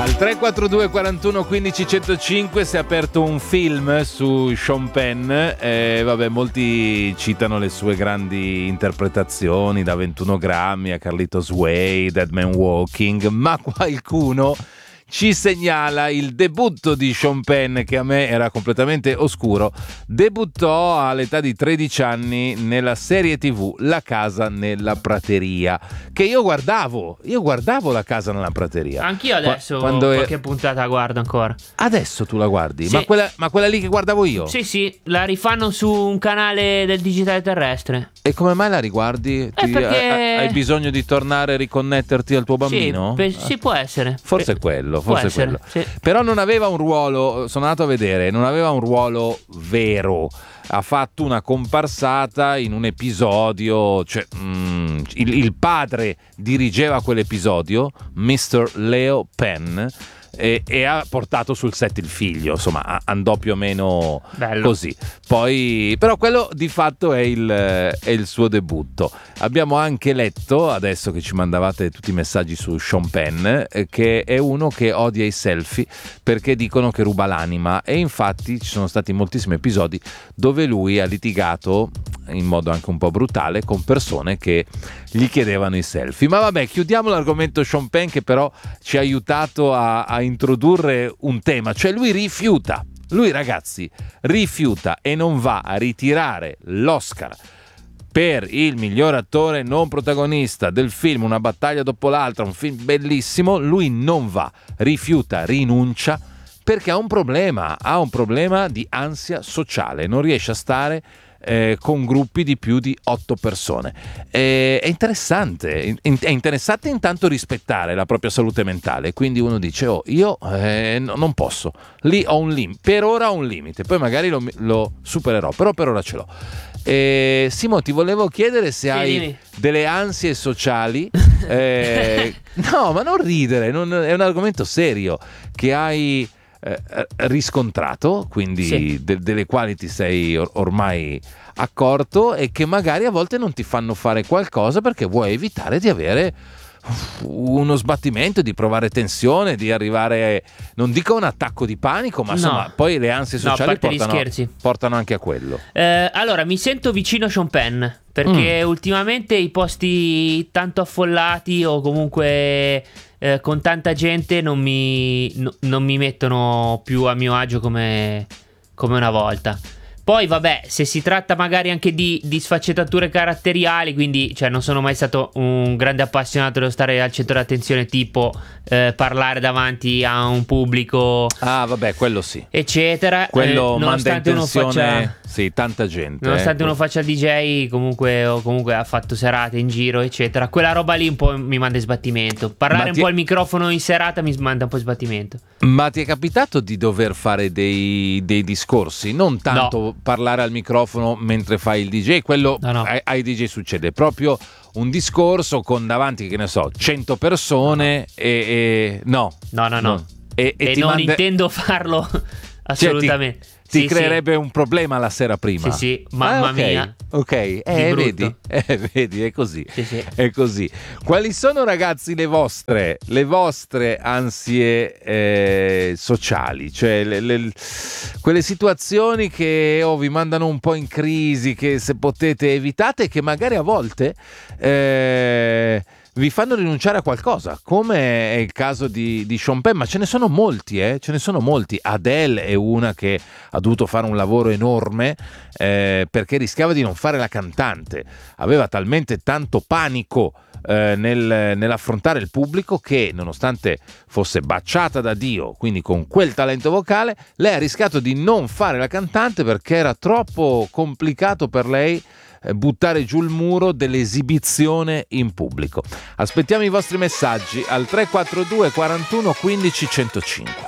Al 342 41 15 105 si è aperto un film su Sean Penn. Vabbè, molti citano le sue grandi interpretazioni, da 21 grammi a Carlitos Way, Dead Man Walking, ma qualcuno ci segnala il debutto di Sean Penn, che a me era completamente oscuro. Debuttò all'età di 13 anni nella serie TV La casa nella prateria, che io guardavo La casa nella prateria. Anch'io adesso qualche puntata guardo ancora. Adesso tu la guardi? Sì. Ma quella lì che guardavo io? Sì, la rifanno su un canale del digitale terrestre. E come mai la riguardi? Perché Hai bisogno di tornare a riconnetterti al tuo bambino? Sì, può essere. Forse è quello. Sì. Però non aveva un ruolo, sono andato a vedere, non aveva un ruolo vero. Ha fatto una comparsata in un episodio, cioè il padre dirigeva quell'episodio, Mr. Leo Penn, e ha portato sul set il figlio, insomma andò più o meno bello. Così. Poi però quello di fatto è il suo debutto. Abbiamo anche letto, adesso che ci mandavate tutti i messaggi su Sean Penn, che è uno che odia i selfie perché dicono che ruba l'anima, e infatti ci sono stati moltissimi episodi dove lui ha litigato in modo anche un po' brutale con persone che gli chiedevano i selfie. Ma vabbè, chiudiamo l'argomento Sean Penn, che però ci ha aiutato a introdurre un tema, cioè lui rifiuta. Lui, ragazzi, rifiuta e non va a ritirare l'Oscar per il miglior attore non protagonista del film Una battaglia dopo l'altra, un film bellissimo. Lui non va, rifiuta, rinuncia, perché ha un problema di ansia sociale, non riesce a stare con gruppi di più di 8 persone. È interessante intanto rispettare la propria salute mentale, quindi uno dice io non posso, lì ho un limite, per ora ho un limite, poi magari lo supererò, però per ora ce l'ho. Simo, ti volevo chiedere se hai delle ansie sociali. No, ma non ridere, è un argomento serio che hai riscontrato, quindi delle quali ti sei ormai accorto, e che magari a volte non ti fanno fare qualcosa perché vuoi evitare di avere uno sbattimento, di provare tensione, di arrivare, non dico a un attacco di panico, ma insomma poi le ansie sociali portano anche a quello. Allora, mi sento vicino a Sean Penn perché ultimamente i posti tanto affollati o comunque con tanta gente non mi mettono più a mio agio come una volta. Poi vabbè, se si tratta magari anche di sfaccettature caratteriali, quindi non sono mai stato un grande appassionato dello stare al centro dell'attenzione, tipo parlare davanti a un pubblico, vabbè, quello sì, eccetera, quello manda in nonostante uno tensione tanta gente, nonostante uno faccia il DJ comunque ha fatto serate in giro, eccetera, quella roba lì un po' mi manda in sbattimento. Parlare un po' al microfono in serata mi manda un po' in sbattimento. Ma ti è capitato di dover fare dei discorsi? Non tanto parlare al microfono mentre fai il DJ, quello no. Ai DJ succede, proprio un discorso con davanti, che ne so, 100 persone no. E non intendo farlo assolutamente. Ti creerebbe un problema la sera prima. Sì, mamma mia. Ok, vedi, è così. Sì. È così. Quali sono, ragazzi, le vostre ansie sociali? Cioè quelle situazioni che vi mandano un po' in crisi, che se potete evitate, che magari a volte vi fanno rinunciare a qualcosa, come è il caso di Sean Penn, ma ce ne sono molti, Adele è una che ha dovuto fare un lavoro enorme perché rischiava di non fare la cantante, aveva talmente tanto panico nell'affrontare il pubblico che, nonostante fosse baciata da Dio, quindi con quel talento vocale, lei ha rischiato di non fare la cantante perché era troppo complicato per lei buttare giù il muro dell'esibizione in pubblico. Aspettiamo i vostri messaggi al 342 41 15 105.